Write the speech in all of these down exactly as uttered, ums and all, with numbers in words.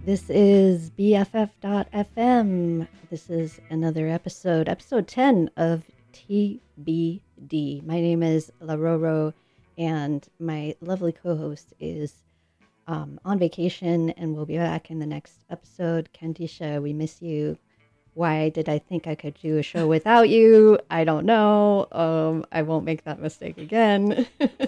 This is B F F dot F M. This is another episode, episode ten of T B D. My name is La Roro, and my lovely co-host is um, on vacation and will be back in the next episode. Candisha, we miss you. Why did I think I could do a show without you? I don't know. Um, I won't make that mistake again.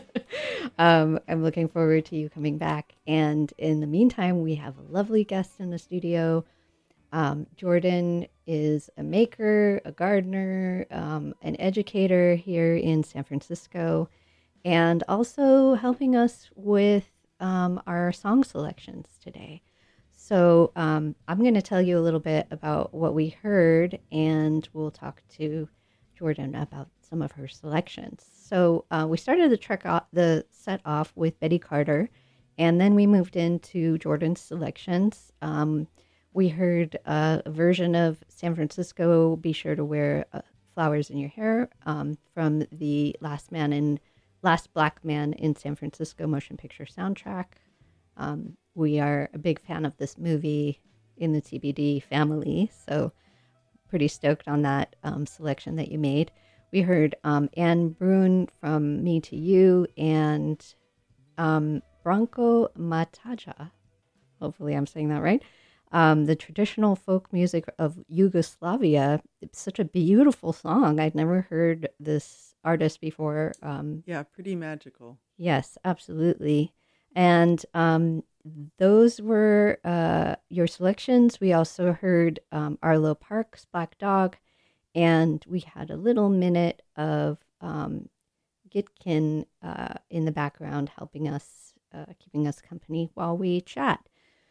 um, I'm looking forward to you coming back. And in the meantime, we have a lovely guest in the studio. Um, Jordan is a maker, a gardener, um, an educator here in San Francisco, and also helping us with um, our song selections today. So um, I'm going to tell you a little bit about what we heard, and we'll talk to Jordan about some of her selections. So uh, we started the track off, the set off with Betty Carter, and then we moved into Jordan's selections. Um, we heard uh, a version of San Francisco, Be Sure to Wear uh, Flowers in Your Hair, um, from the Last Man in Last Black Man in San Francisco motion picture soundtrack. Um, we are a big fan of this movie in the T B D family, so pretty stoked on that um, selection that you made. We heard um, Anne Brun from Me to You and um, Branko Mataja, hopefully I'm saying that right, um, the traditional folk music of Yugoslavia. It's such a beautiful song. I'd never heard this artist before. Um, yeah, pretty magical. Yes, absolutely. And um, those were uh, your selections. We also heard um, Arlo Parks, Black Dog, and we had a little minute of um, Gitkin uh, in the background helping us, uh, keeping us company while we chat.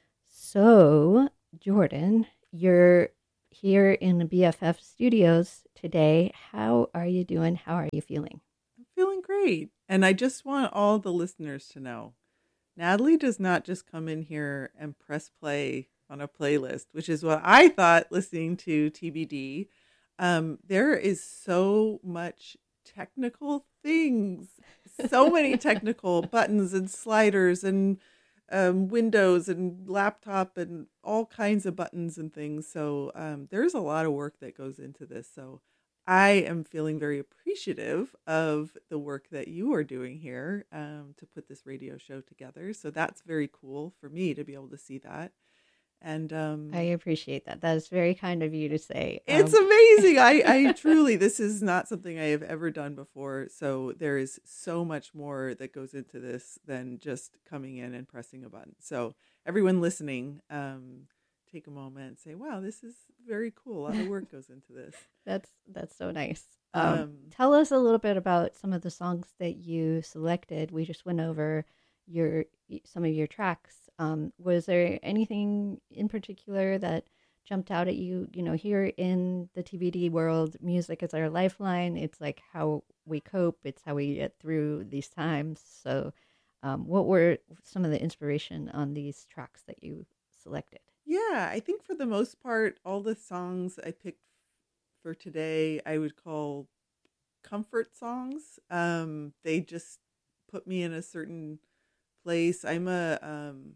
So, Jordan, you're here in the B F F studios today. How are you doing? How are you feeling? I'm feeling great. And I just want all the listeners to know, Natalie does not just come in here and press play on a playlist, which is what I thought listening to T B D. Um, there is so much technical things, so many technical buttons and sliders and um, windows and laptop and all kinds of buttons and things. So um, there's a lot of work that goes into this. So I am feeling very appreciative of the work that you are doing here um, to put this radio show together. So that's very cool for me to be able to see that. And um, I appreciate that. That is very kind of you to say. It's um, amazing. I, I truly, this is not something I have ever done before. So there is so much more that goes into this than just coming in and pressing a button. So everyone listening, um, take a moment and say, wow, this is very cool. A lot of work goes into this. That's that's so nice. Um, Um, tell us a little bit about some of the songs that you selected. We just went over your some of your tracks. Um, was there anything in particular that jumped out at you? You know, here in the T B D world, music is our lifeline. It's like how we cope. It's how we get through these times. So, um, what were some of the inspiration on these tracks that you selected? yeah, I think for the most part, all the songs I picked for today, I would call comfort songs. Um, they just put me in a certain place. I'm a um,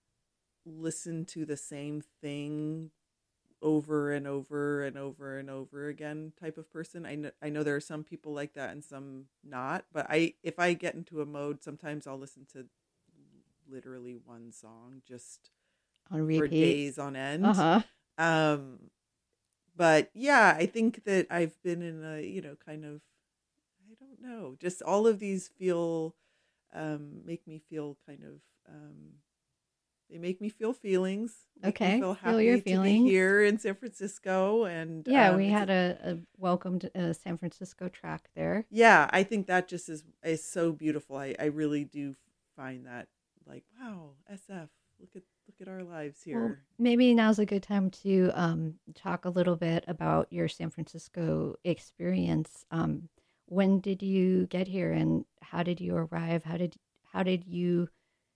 listen to the same thing over and over and over and over again type of person. I know I know there are some people like that and some not, but I if I get into a mode, sometimes I'll listen to literally one song just On for repeat? days on Uh end. huh. Um, but yeah, I think that I've been in a, you know, kind of, I don't know, just all of these feel, um, make me feel kind of, um, they make me feel feelings, make me Okay. feel Feel your happy to be feelings. here in San Francisco. And Yeah, um, we it's had a, a, a welcome to uh, San Francisco track there. yeah, I think that just is, is so beautiful. I, I really do find that like, wow, S F, look at, look at our lives Well, here. maybe now's a good time to um, talk a little bit about your San Francisco experience. Um, when did you get here, and how did you arrive? How did how did you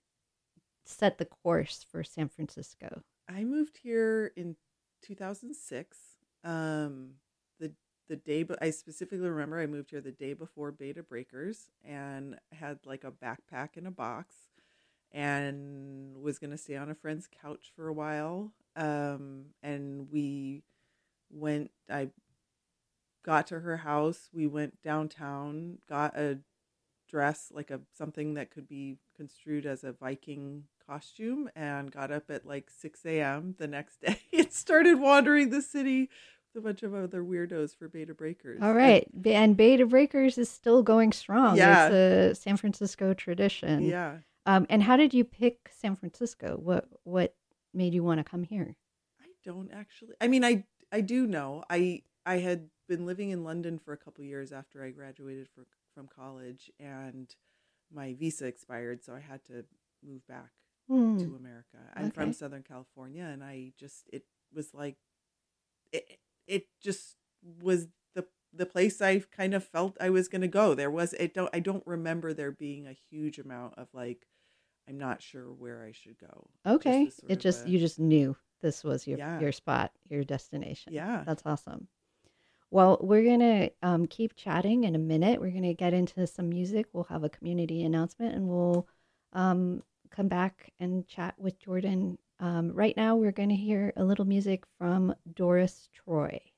set the course for San Francisco? I moved here in two thousand six. Um, the the day, but I specifically remember I moved here the day before Beta Breakers and had like a backpack in a box. and was going to stay on a friend's couch for a while. Um, and we went, I got to her house. We went downtown, got a dress, like a something that could be construed as a Viking costume, and got up at like six a.m. the next day and started wandering the city with a bunch of other weirdos for Beta Breakers. All right. And, and Beta Breakers is still going strong. Yeah. It's a San Francisco tradition. Yeah. Um, and how did you pick San Francisco? What what made you want to come here? I don't actually. I mean, I I do know. I I had been living in London for a couple years after I graduated for, from college, and my visa expired, so I had to move back Hmm. to America. I'm Okay. from Southern California, and I just it was like it it just was the the place I kind of felt I was going to go. There was it don't I don't remember there being a huge amount of like I'm not sure where I should go. Okay. Just was sort It of just a- you just knew this was your Yeah. your spot, your destination. Yeah. That's awesome. Well, we're gonna um, keep chatting in a minute. We're gonna get into some music. We'll have a community announcement, and we'll um, come back and chat with Jordan. Um, right now, we're gonna hear a little music from Doris Troy.